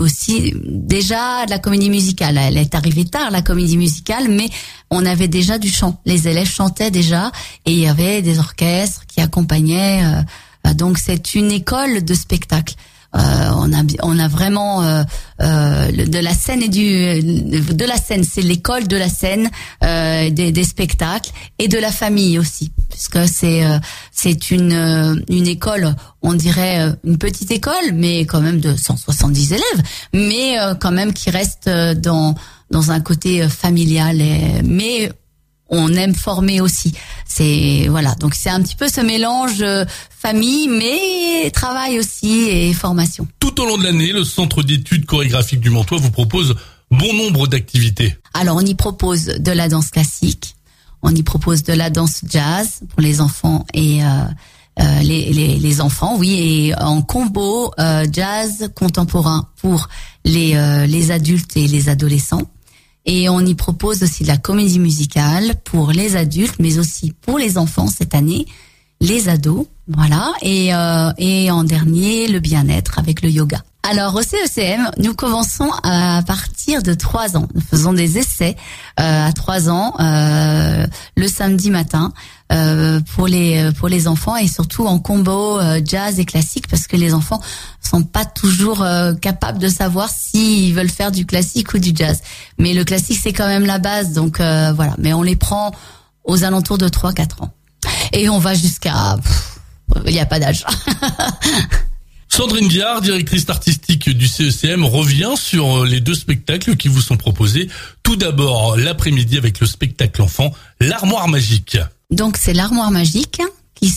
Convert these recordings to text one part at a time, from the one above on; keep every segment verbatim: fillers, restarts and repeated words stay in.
aussi déjà de la comédie musicale. Elle est arrivée tard, la comédie musicale, mais on avait déjà du chant. Les élèves chantaient déjà et il y avait des orchestres qui accompagnaient. Euh, donc c'est une école de spectacle. Euh, on a on a vraiment euh, euh, de la scène et du de la scène, c'est l'école de la scène, euh, des, des spectacles et de la famille aussi, puisque c'est euh, c'est une une école, on dirait une petite école, mais quand même de cent soixante-dix élèves, mais euh, quand même qui reste dans dans un côté familial, et, mais on aime former aussi. C'est voilà, donc c'est un petit peu ce mélange euh, famille mais travail aussi et formation. Tout au long de l'année, le Centre d'études chorégraphiques du Mantois vous propose bon nombre d'activités. Alors on y propose de la danse classique, on y propose de la danse jazz pour les enfants et euh, euh, les, les les enfants, oui, et en combo euh, jazz contemporain pour les euh, les adultes et les adolescents. Et on y propose aussi de la comédie musicale pour les adultes, mais aussi pour les enfants cette année, les ados, voilà. Et euh, et en dernier, le bien-être avec le yoga. Alors au C E C M, nous commençons à partir de trois ans. Nous faisons des essais euh, à trois ans euh, le samedi matin euh, pour les pour les enfants et surtout en combo euh, jazz et classique parce que les enfants sont pas toujours euh, capables de savoir s'ils veulent faire du classique ou du jazz. Mais le classique c'est quand même la base, donc euh, voilà. Mais on les prend aux alentours de trois quatre ans et on va jusqu'à il n'y a pas d'âge. Sandrine Diard, directrice artistique du C E C M, revient sur les deux spectacles qui vous sont proposés. Tout d'abord, l'après-midi avec le spectacle enfant, l'Armoire Magique. Donc c'est l'Armoire Magique qui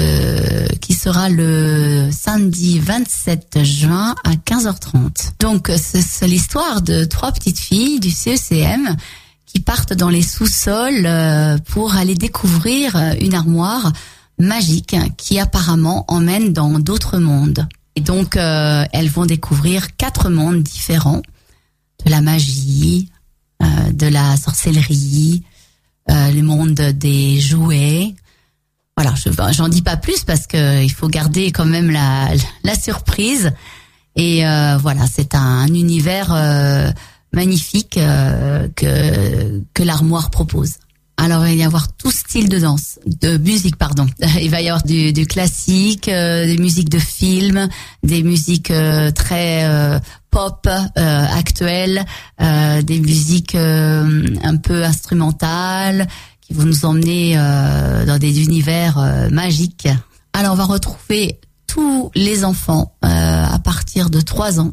se qui sera le samedi vingt-sept juin à quinze heures trente. Donc c'est, c'est l'histoire de trois petites filles du C E C M qui partent dans les sous-sols pour aller découvrir une armoire magique qui apparemment emmène dans d'autres mondes. Et donc, euh, elles vont découvrir quatre mondes différents, de la magie, euh, de la sorcellerie, euh, le monde des jouets. Voilà, je, j'en dis pas plus parce que il faut garder quand même la, la surprise. Et euh, voilà, c'est un, un univers euh, magnifique euh, que que l'armoire propose. Alors, il va y avoir tout style de danse, de musique, pardon. Il va y avoir du, du classique, euh, des musiques de films, des musiques euh, très euh, pop, euh, actuelles, euh, des musiques euh, un peu instrumentales qui vont nous emmener euh, dans des univers euh, magiques. Alors, on va retrouver tous les enfants euh, à partir de trois ans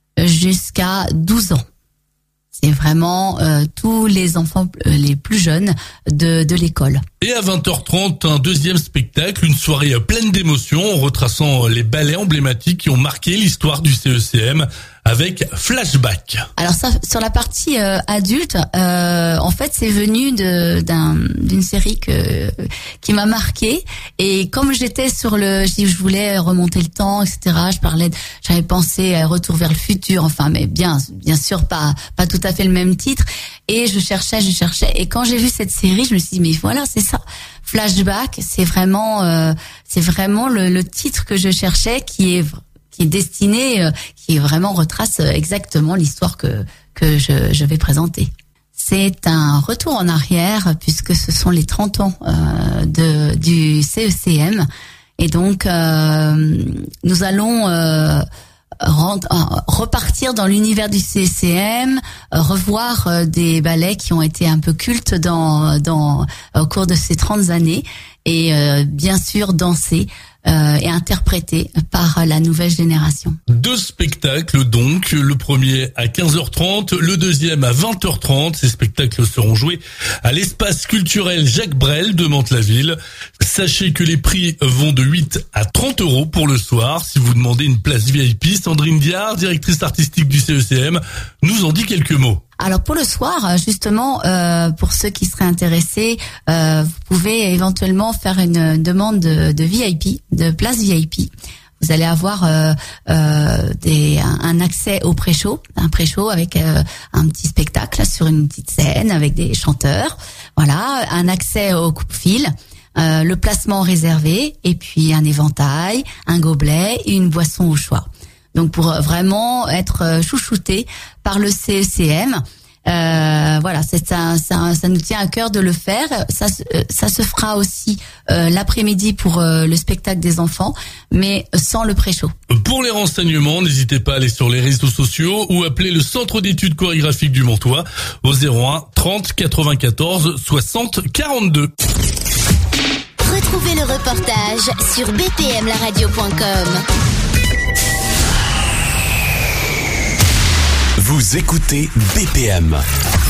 jusqu'à douze ans. C'est vraiment euh, tous les enfants euh, les plus jeunes de, de l'école. Et à vingt heures trente, un deuxième spectacle, une soirée pleine d'émotions, retraçant les ballets emblématiques qui ont marqué l'histoire du C E C M avec Flashback. Alors ça, sur la partie euh, adulte, euh, en fait, c'est venu de d'un d'une série que qui m'a marqué. Et comme j'étais sur le, je, je voulais remonter le temps, et cetera. Je parlais, de, j'avais pensé à Retour vers le futur, enfin, mais bien, bien sûr pas pas tout à fait le même titre. Et je cherchais, je cherchais. Et quand j'ai vu cette série, je me suis dit mais voilà, c'est ça. Flashback, c'est vraiment, euh, c'est vraiment le, le titre que je cherchais, qui est qui est destiné, euh, qui vraiment retrace exactement l'histoire que que je, je vais présenter. C'est un retour en arrière puisque ce sont les trente ans euh, de du C E C M et donc euh, nous allons euh, rendre, euh, repartir dans l'univers du C E C M, euh, revoir euh, des ballets qui ont été un peu cultes dans dans au cours de ces trente années et euh, bien sûr danser Euh, et interprété par la nouvelle génération. Deux spectacles donc, le premier à quinze heures trente, le deuxième à vingt heures trente. Ces spectacles seront joués à l'espace culturel Jacques Brel de Mantes-la-Ville. Sachez que les prix vont de huit à trente euros pour le soir. Si vous demandez une place V I P, Sandrine Diard, directrice artistique du C E C M, nous en dit quelques mots. Alors pour le soir, justement, euh, pour ceux qui seraient intéressés, euh, vous pouvez éventuellement faire une demande de, de V I P, de place V I P. Vous allez avoir euh, euh, des, un, un accès au pré-show, un pré-show avec euh, un petit spectacle sur une petite scène avec des chanteurs. Voilà, un accès au coupe-fil. Euh, le placement réservé et puis un éventail, un gobelet et une boisson au choix. Donc pour vraiment être chouchouté par le C E C M. Euh, voilà, c'est ça, ça, ça nous tient à cœur de le faire. Ça, ça se fera aussi euh, l'après-midi pour euh, le spectacle des enfants, mais sans le pré-show. Pour les renseignements, n'hésitez pas à aller sur les réseaux sociaux ou appeler le Centre d'études chorégraphiques du Montois au zéro un trente quatre-vingt-quatorze soixante quarante-deux. Retrouvez le reportage sur b p m la radio point com. Vous écoutez B P M.